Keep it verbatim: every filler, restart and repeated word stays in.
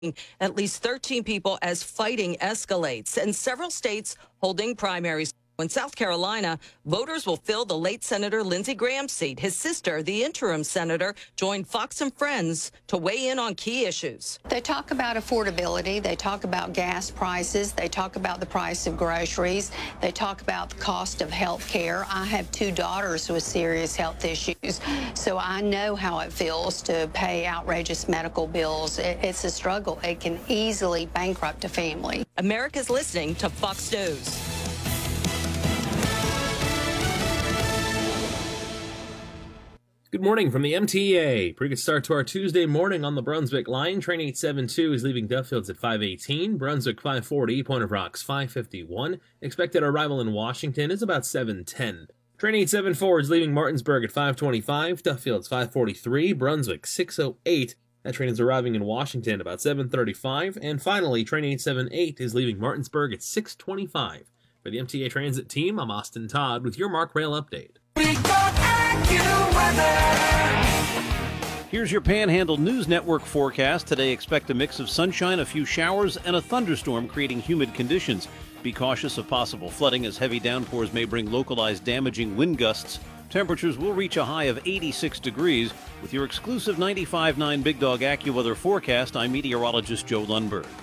at least thirteen people as fighting escalates, and several states holding primaries. In South Carolina, voters will fill the late Senator Lindsey Graham's seat. His sister, the interim senator, joined Fox and Friends to weigh in on key issues. They talk about affordability. They talk about gas prices. They talk about the price of groceries. They talk about the cost of health care. I have two daughters with serious health issues, so I know how it feels to pay outrageous medical bills. It's a struggle. It can easily bankrupt a family. America's listening to Fox News. Good morning from the M T A. Pretty good start to our Tuesday morning on the Brunswick line. Train eight seven two is leaving Duffields at five eighteen. Brunswick five forty, Point of Rocks five fifty-one. Expected arrival in Washington is about seven ten. Train eight seven four is leaving Martinsburg at five twenty-five. Duffields five forty-three. Brunswick six oh eight. That train is arriving in Washington about seven thirty-five. And finally, Train eight seven eight is leaving Martinsburg at six twenty-five. For the M T A Transit team, I'm Austin Todd with your Mark Rail update. Here's your Panhandle News Network forecast. Today, expect a mix of sunshine, a few showers, and a thunderstorm creating humid conditions. Be cautious of possible flooding as heavy downpours may bring localized damaging wind gusts. Temperatures will reach a high of eighty-six degrees. With your exclusive ninety-five point nine Big Dog AccuWeather forecast, I'm meteorologist Joe Lundberg.